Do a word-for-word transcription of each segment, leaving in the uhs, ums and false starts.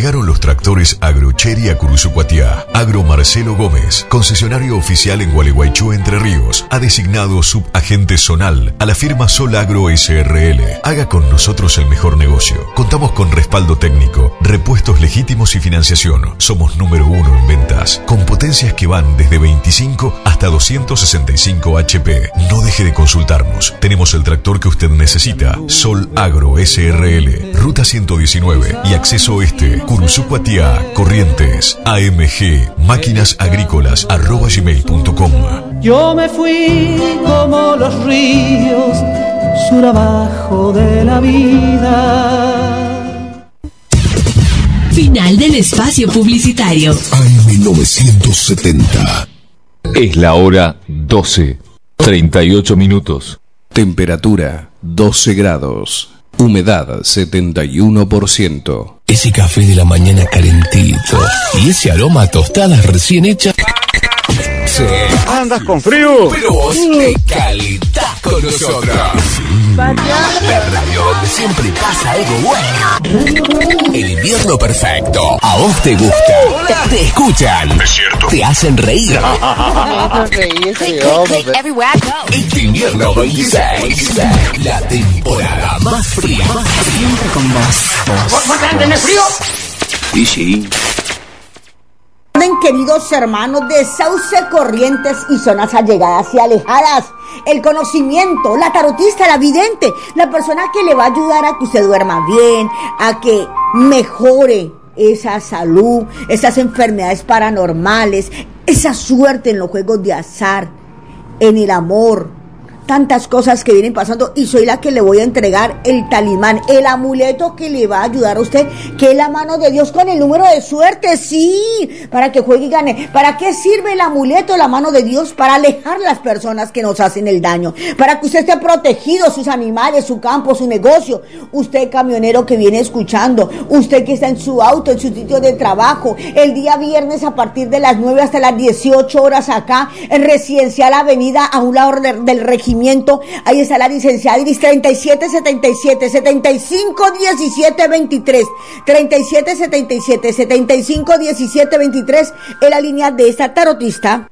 Llegaron los tractores Agrocheri a Curuzucuatiá. Agro Marcelo Gómez, concesionario oficial en Gualeguaychú, Entre Ríos, ha designado subagente zonal a la firma Sol Agro S R L. Haga con nosotros el mejor negocio. Contamos con respaldo técnico, repuestos legítimos y financiación. Somos número uno en ventas, con potencias que van desde veinticinco hasta doscientos sesenta y cinco H P. No deje de consultarnos. Tenemos el tractor que usted necesita. Sol Agro S R L, Ruta ciento diecinueve y Acceso Este, Curuzucuatiá, Corrientes. A M G, máquinas agrícolas, arroba gmail punto com. Yo me fui como los ríos, sur abajo de la vida. Final del espacio publicitario. A M novecientos setenta. Es la hora doce, treinta y ocho minutos. Temperatura doce grados. Humedad setenta y uno por ciento. Ese café de la mañana calentito y ese aroma a tostadas recién hechas. Sí. ¿Andas con frío? Pero vos te calentás con nosotros. La radio donde siempre pasa algo bueno. El invierno perfecto. A vos te gusta. Te escuchan. Es cierto. Te hacen reír. Este invierno veintiséis. La temporada más fría. Siempre con vos. ¿Vos tenés frío? Y sí. Queridos hermanos de Sauce, Corrientes y zonas allegadas y alejadas, el conocimiento, la tarotista, la vidente, la persona que le va a ayudar a que usted duerma bien, a que mejore esa salud, esas enfermedades paranormales, esa suerte en los juegos de azar, en el amor, tantas cosas que vienen pasando, y soy la que le voy a entregar el talismán, el amuleto que le va a ayudar a usted, que es la mano de Dios con el número de suerte, sí, para que juegue y gane. ¿Para qué sirve el amuleto, la mano de Dios? Para alejar las personas que nos hacen el daño, para que usted esté protegido, sus animales, su campo, su negocio. Usted camionero que viene escuchando, usted que está en su auto, en su sitio de trabajo, el día viernes a partir de las nueve hasta las dieciocho horas acá, en Residencial Avenida, a un lado del regimiento. Ahí está la licenciada Iris, treinta y siete setenta y siete, setenta y cinco diecisiete veintitrés, treinta y siete setenta y siete, setenta y cinco diecisiete veintitrés, en la línea de esta tarotista.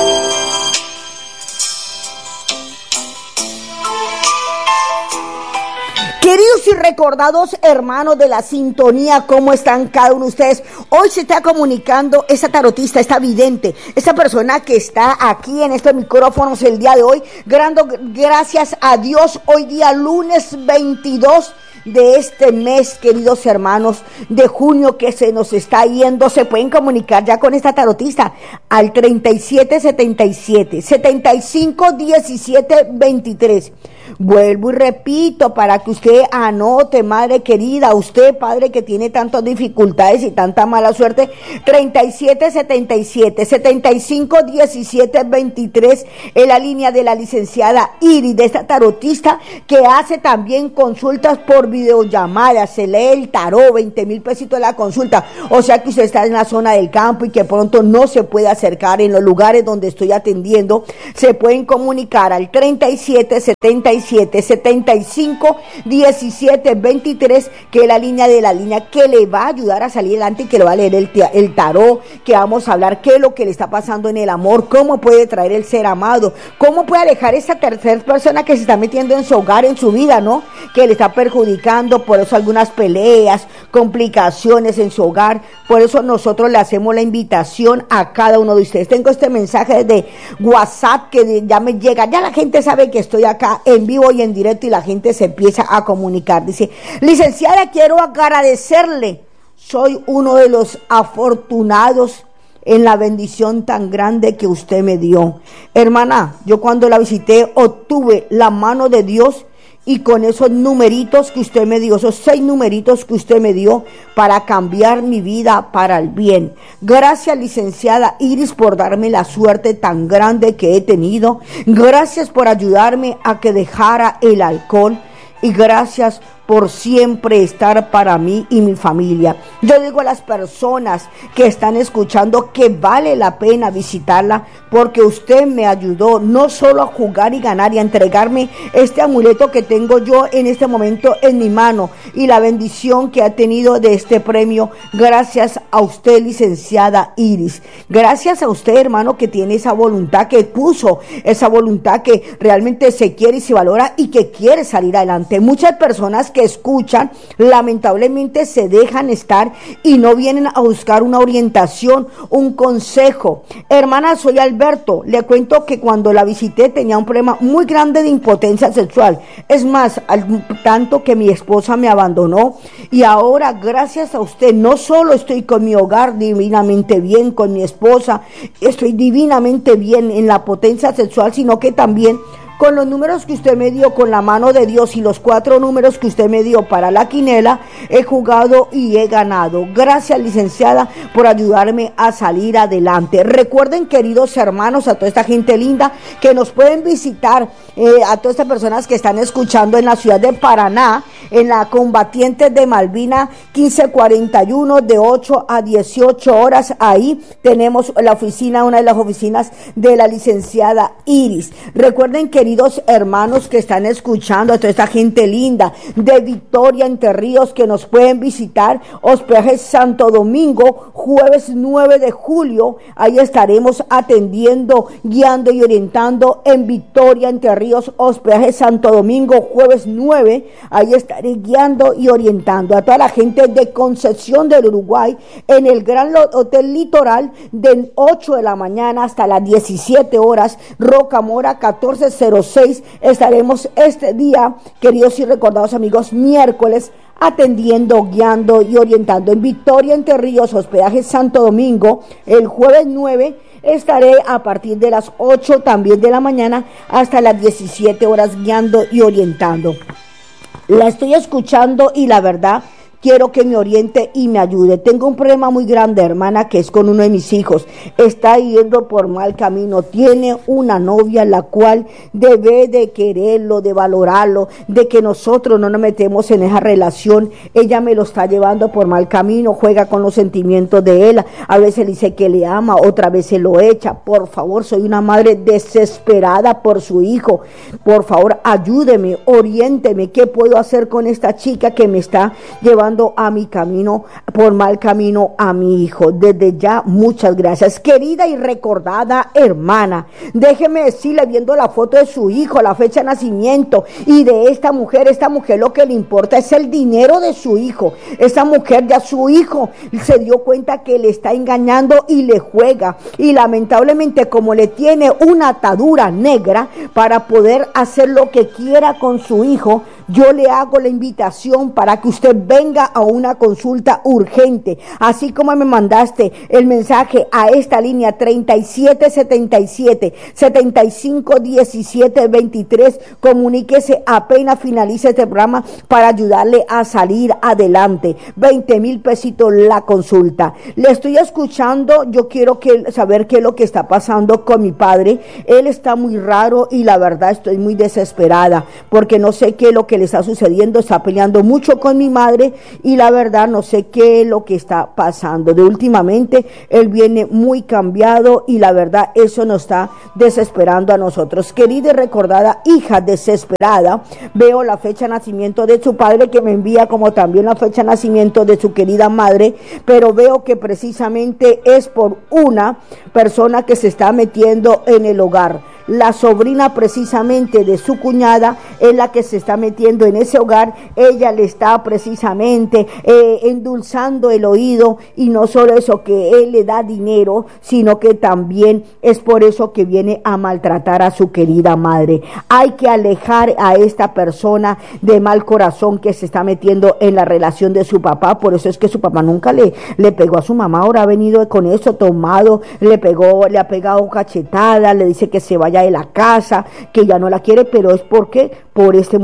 Queridos y recordados hermanos de la sintonía, ¿cómo están cada uno de ustedes? Hoy se está comunicando esta tarotista, esta vidente, esta persona que está aquí en estos micrófonos el día de hoy, dando gracias a Dios, hoy día lunes veintidós de este mes, queridos hermanos, de junio que se nos está yendo. Se pueden comunicar ya con esta tarotista al treinta y siete setenta y siete, setenta y cinco diecisiete veintitrés. Vuelvo y repito para que usted anote, madre querida, usted padre que tiene tantas dificultades y tanta mala suerte, treinta y siete setenta y siete, setenta y cinco diecisiete veintitrés, en la línea de la licenciada Iris, de esta tarotista que hace también consultas por videollamada, se lee el tarot, veinte mil pesitos la consulta. O sea que usted está en la zona del campo y que pronto no se puede acercar en los lugares donde estoy atendiendo, se pueden comunicar al treinta y siete setenta y siete, setenta y cinco diecisiete veintitrés, que es la línea de la línea que le va a ayudar a salir adelante y que le va a leer el, el tarot, que vamos a hablar qué es lo que le está pasando en el amor, cómo puede traer el ser amado, cómo puede alejar esa tercera persona que se está metiendo en su hogar, en su vida, ¿no? Que le está perjudicando, por eso algunas peleas, complicaciones en su hogar. Por eso nosotros le hacemos la invitación a cada uno de ustedes. Tengo este mensaje de WhatsApp que ya me llega, ya la gente sabe que estoy acá en vivo y en directo y la gente se empieza a comunicar. Dice: licenciada, quiero agradecerle, soy uno de los afortunados en la bendición tan grande que usted me dio. Hermana, yo cuando la visité obtuve la mano de Dios, y con esos numeritos que usted me dio, esos seis numeritos que usted me dio para cambiar mi vida para el bien. Gracias, licenciada Iris, por darme la suerte tan grande que he tenido. Gracias por ayudarme a que dejara el alcohol. Y gracias por siempre estar para mí y mi familia. Yo digo a las personas que están escuchando que vale la pena visitarla porque usted me ayudó no solo a jugar y ganar y a entregarme este amuleto que tengo yo en este momento en mi mano y la bendición que ha tenido de este premio gracias a usted, licenciada Iris. Gracias a usted, hermano, que tiene esa voluntad, que puso esa voluntad, que realmente se quiere y se valora y que quiere salir adelante. Muchas personas que escuchan lamentablemente se dejan estar y no vienen a buscar una orientación, un consejo. Hermana, soy Alberto, le cuento que cuando la visité tenía un problema muy grande de impotencia sexual. Es más, al tanto que mi esposa me abandonó y ahora gracias a usted no solo estoy con mi hogar divinamente bien, con mi esposa, estoy divinamente bien en la potencia sexual, sino que también con los números que usted me dio, con la mano de Dios y los cuatro números que usted me dio para la quinela, he jugado y he ganado. Gracias, licenciada, por ayudarme a salir adelante. Recuerden, queridos hermanos, a toda esta gente linda que nos pueden visitar, eh, a todas estas personas que están escuchando en la ciudad de Paraná, en la Combatientes de Malvina quince cuarenta y uno, de ocho a dieciocho horas. Ahí tenemos la oficina, una de las oficinas de la licenciada Iris. Recuerden que queridos hermanos que están escuchando, a toda esta gente linda de Victoria, Entre Ríos, que nos pueden visitar, hospedaje Santo Domingo, jueves nueve de julio, ahí estaremos atendiendo, guiando y orientando en Victoria, Entre Ríos, hospedaje Santo Domingo, jueves nueve, ahí estaré guiando y orientando a toda la gente de Concepción del Uruguay, en el Gran Hotel Litoral, de ocho de la mañana hasta las diecisiete horas, Rocamora catorce cero seis, estaremos este día, queridos y recordados amigos, miércoles, atendiendo, guiando y orientando en Victoria, Entre Ríos, hospedaje Santo Domingo. El jueves nueve estaré a partir de las ocho también de la mañana hasta las diecisiete horas guiando y orientando. La estoy escuchando y la verdad quiero que me oriente y me ayude. Tengo un problema muy grande, hermana, que es con uno de mis hijos. Está yendo por mal camino. Tiene una novia la cual debe de quererlo, de valorarlo, de que nosotros no nos metemos en esa relación. Ella me lo está llevando por mal camino, juega con los sentimientos de él. A veces dice que le ama, otra vez se lo echa. Por favor, soy una madre desesperada por su hijo. Por favor, ayúdeme, oriénteme. ¿Qué puedo hacer con esta chica que me está llevando a mi camino, por mal camino, a mi hijo? Desde ya, muchas gracias. Querida y recordada hermana, déjeme decirle, viendo la foto de su hijo, la fecha de nacimiento y de esta mujer, esta mujer lo que le importa es el dinero de su hijo. Esta mujer, ya su hijo se dio cuenta que le está engañando y le juega, y lamentablemente como le tiene una atadura negra para poder hacer lo que quiera con su hijo, yo le hago la invitación para que usted venga a una consulta urgente, así como me mandaste el mensaje a esta línea treinta y siete setenta y siete, setenta y cinco diecisiete veintitrés, comuníquese apenas finalice este programa para ayudarle a salir adelante. veinte mil pesitos la consulta. Le estoy escuchando, yo quiero que, saber qué es lo que está pasando con mi padre. Él está muy raro y la verdad estoy muy desesperada porque no sé qué es lo que le está sucediendo. Está peleando mucho con mi madre y la verdad no sé qué es lo que está pasando. De últimamente él viene muy cambiado y la verdad eso nos está desesperando a nosotros. Querida y recordada hija desesperada, veo la fecha de nacimiento de su padre, que me envía, como también la fecha de nacimiento de su querida madre, pero veo que precisamente es por una persona que se está metiendo en el hogar. La sobrina precisamente de su cuñada es la que se está metiendo en ese hogar. Ella le está precisamente eh, endulzando el oído, y no solo eso, que él le da dinero, sino que también es por eso que viene a maltratar a su querida madre. Hay que alejar a esta persona de mal corazón que se está metiendo en la relación de su papá. Por eso es que su papá nunca le, le pegó a su mamá. Ahora ha venido con eso tomado, le pegó, le ha pegado cachetada, le dice que se vaya de la casa, que ya no la quiere, pero es porque por este motivo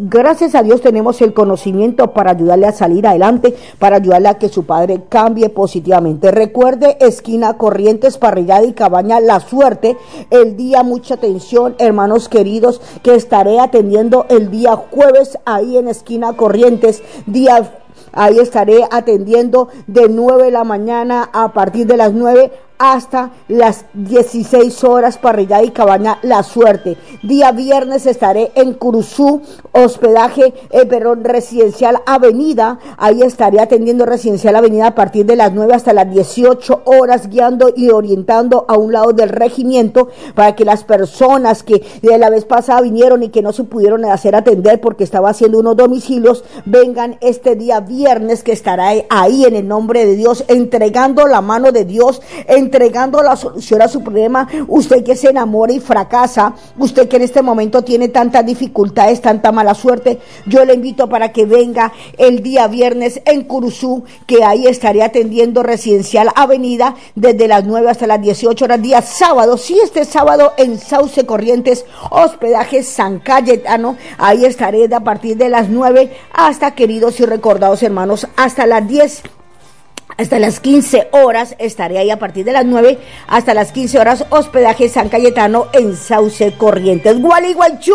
gracias a Dios tenemos el conocimiento para ayudarle a salir adelante, para ayudarle a que su padre cambie positivamente. Recuerde, esquina Corrientes, Parrillada y Cabaña La Suerte, el día, mucha atención, hermanos queridos, que estaré atendiendo el día jueves ahí en esquina Corrientes, día ahí estaré atendiendo de nueve de la mañana a partir de las nueve hasta las dieciséis horas, Parrillada y Cabaña La Suerte. Día viernes estaré en Curuzú, hospedaje, eh, perdón, Residencial Avenida. Ahí estaré atendiendo Residencial Avenida a partir de las nueve hasta las dieciocho horas, guiando y orientando a un lado del regimiento para que las personas que de la vez pasada vinieron y que no se pudieron hacer atender porque estaba haciendo unos domicilios, vengan este día viernes, que estará ahí en el nombre de Dios, entregando la mano de Dios, entregando la solución a su problema. Usted que se enamora y fracasa, usted que en este momento tiene tantas dificultades, tanta mala suerte, yo le invito para que venga el día viernes en Curuzú, que ahí estaré atendiendo Residencial Avenida desde las nueve hasta las dieciocho horas. Día sábado, sí, este sábado en Sauce Corrientes, hospedaje San Cayetano, ahí estaré a partir de las nueve hasta, queridos y recordados hermanos, hasta las diez. Hasta las quince horas estaré ahí a partir de las nueve hasta las quince horas, hospedaje San Cayetano en Sauce Corrientes. Gualeguaychú,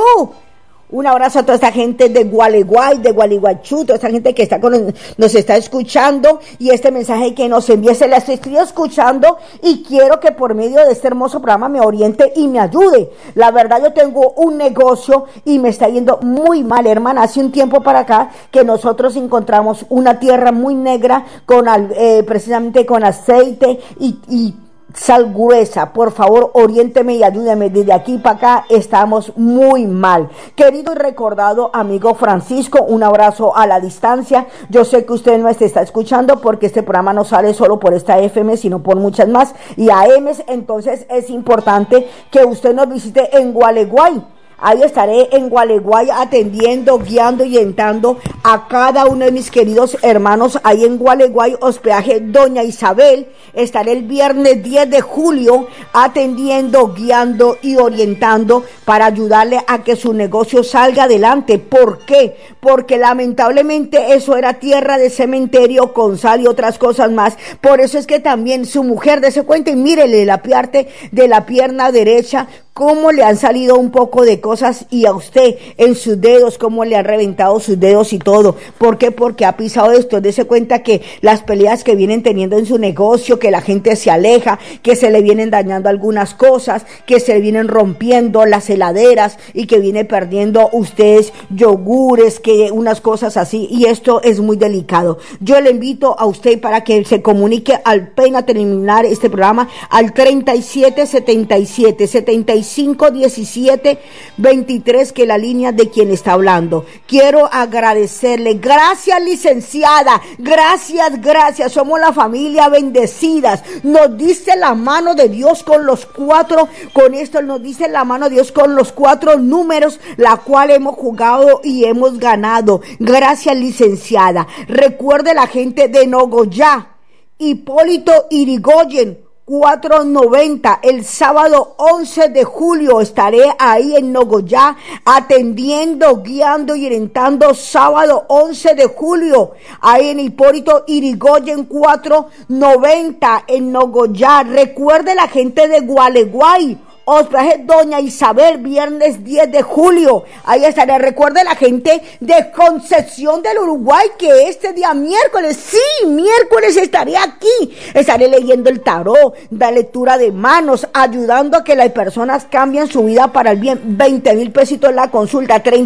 un abrazo a toda esta gente de Gualeguay, de Gualeguaychú, toda esta gente que está con, nos está escuchando, y este mensaje que nos envía, se la estoy escuchando y quiero que por medio de este hermoso programa me oriente y me ayude. La verdad, yo tengo un negocio y me está yendo muy mal, hermana. Hace un tiempo para acá que nosotros encontramos una tierra muy negra con eh, precisamente con aceite y, y sal gruesa. Por favor, oriénteme y ayúdeme. Desde aquí para acá estamos muy mal. Querido y recordado amigo Francisco, un abrazo a la distancia. Yo sé que usted no está escuchando porque este programa no sale solo por esta F M, sino por muchas más y A Ms. Entonces es importante que usted nos visite en Gualeguay. Ahí estaré en Gualeguay atendiendo, guiando y orientando a cada uno de mis queridos hermanos ahí en Gualeguay, hospedaje Doña Isabel. Estaré el viernes diez de julio atendiendo, guiando y orientando para ayudarle a que su negocio salga adelante. ¿Por qué? Porque lamentablemente eso era tierra de cementerio con sal y otras cosas más. Por eso es que también su mujer, dése cuenta y mírele la parte de la pierna derecha, cómo le han salido un poco de cosas, y a usted en sus dedos, cómo le han reventado sus dedos y todo. ¿Por qué? Porque ha pisado esto. Dese cuenta que las peleas que vienen teniendo en su negocio, que la gente se aleja, que se le vienen dañando algunas cosas, que se vienen rompiendo las heladeras y que viene perdiendo ustedes yogures, que unas cosas así, y esto es muy delicado. Yo le invito a usted para que se comunique al pena terminar este programa al treinta y siete setenta y siete setenta y cinco diecisiete veintitrés, que es la línea de quien está hablando. Quiero agradecerle, gracias licenciada, gracias, gracias, somos la familia bendecidas, nos dice la mano de Dios con los cuatro, con esto nos dice la mano de Dios con los cuatro números, la cual hemos jugado y hemos ganado. Gracias licenciada. Recuerde la gente de Nogoyá, Hipólito Irigoyen, cuatro noventa, el sábado once de julio estaré ahí en Nogoyá atendiendo, guiando y orientando. Sábado once de julio ahí en Hipólito Irigoyen cuatro noventa en Nogoyá. Recuerde la gente de Gualeguay, hospedaje Doña Isabel, viernes diez de julio, ahí estaré. Recuerde la gente de Concepción del Uruguay que este día miércoles, sí, miércoles estaré aquí, estaré leyendo el tarot, la lectura de manos, ayudando a que las personas cambien su vida para el bien. Veinte mil pesitos la consulta, treinta